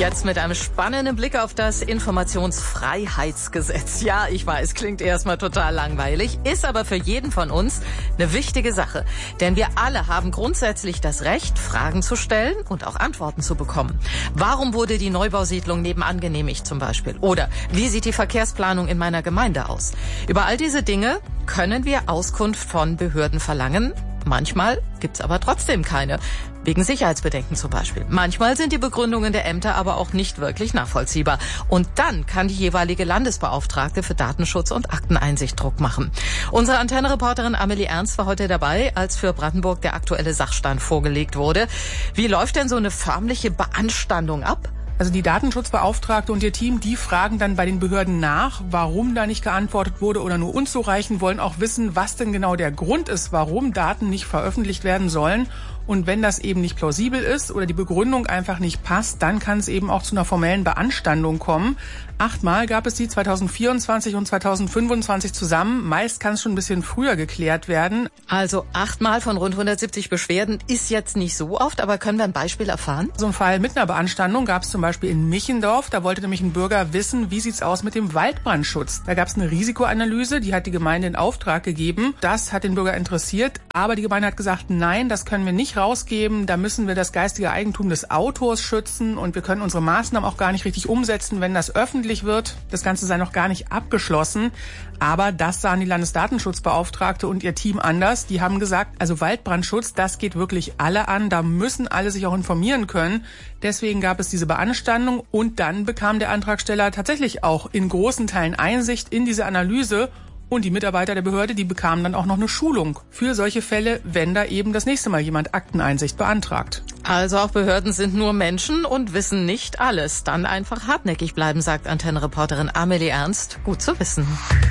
Jetzt mit einem spannenden Blick auf das Informationsfreiheitsgesetz. Ja, ich weiß, klingt erstmal total langweilig, ist aber für jeden von uns eine wichtige Sache. Denn wir alle haben grundsätzlich das Recht, Fragen zu stellen und auch Antworten zu bekommen. Warum wurde die Neubausiedlung nebenan genehmigt zum Beispiel? Oder wie sieht die Verkehrsplanung in meiner Gemeinde aus? Über all diese Dinge können wir Auskunft von Behörden verlangen. Manchmal gibt's aber trotzdem keine. Wegen Sicherheitsbedenken zum Beispiel. Manchmal sind die Begründungen der Ämter aber auch nicht wirklich nachvollziehbar. Und dann kann die jeweilige Landesbeauftragte für Datenschutz und Akteneinsicht Druck machen. Unsere Antenne-Reporterin Amelie Ernst war heute dabei, als für Brandenburg der aktuelle Sachstand vorgelegt wurde. Wie läuft denn so eine förmliche Beanstandung ab? Also die Datenschutzbeauftragte und ihr Team, die fragen dann bei den Behörden nach, warum da nicht geantwortet wurde oder nur unzureichend, wollen auch wissen, was denn genau der Grund ist, warum Daten nicht veröffentlicht werden sollen. Und wenn das eben nicht plausibel ist oder die Begründung einfach nicht passt, dann kann es eben auch zu einer formellen Beanstandung kommen. 8-mal gab es die 2024 und 2025 zusammen. Meist kann es schon ein bisschen früher geklärt werden. Also 8-mal von rund 170 Beschwerden ist jetzt nicht so oft, aber können wir ein Beispiel erfahren? So ein Fall mit einer Beanstandung gab es zum Beispiel in Michendorf. Da wollte nämlich ein Bürger wissen, wie sieht's aus mit dem Waldbrandschutz. Da gab es eine Risikoanalyse, die hat die Gemeinde in Auftrag gegeben. Das hat den Bürger interessiert, aber die Gemeinde hat gesagt, nein, das können wir nicht rausgeben. Da müssen wir das geistige Eigentum des Autors schützen und wir können unsere Maßnahmen auch gar nicht richtig umsetzen, wenn das öffentlich wird. Das Ganze sei noch gar nicht abgeschlossen. Aber das sahen die Landesdatenschutzbeauftragte und ihr Team anders. Die haben gesagt, also Waldbrandschutz, das geht wirklich alle an. Da müssen alle sich auch informieren können. Deswegen gab es diese Beanstandung und dann bekam der Antragsteller tatsächlich auch in großen Teilen Einsicht in diese Analyse. Und die Mitarbeiter der Behörde, die bekamen dann auch noch eine Schulung für solche Fälle, wenn da eben das nächste Mal jemand Akteneinsicht beantragt. Also auch Behörden sind nur Menschen und wissen nicht alles. Dann einfach hartnäckig bleiben, sagt Antenne-Reporterin Amelie Ernst. Gut zu wissen.